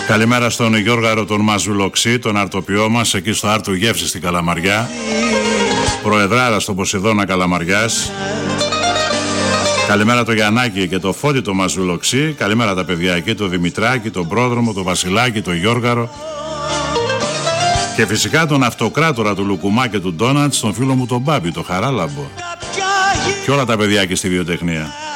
Καλημέρα στον Γιώργαρο τον Μαζουλοξή, τον αρτοποιό μας εκεί στο Άρτου Γεύση στην Καλαμαριά. Προεδράρα στον Ποσειδώνα Καλαμαριάς. Καλημέρα το Γιαννάκη και το Φώτη το Μαζουλοξή. Καλημέρα τα παιδιά εκεί, το Δημητράκη, τον Πρόδρομο, το Βασιλάκη, το Γιώργαρο. Και φυσικά τον αυτοκράτορα του Λουκουμά και του Ντόνατς, τον φίλο μου τον Μπάμπη, το Χαράλαμπο. Και όλα τα παιδιά εκεί στη βιοτεχνία.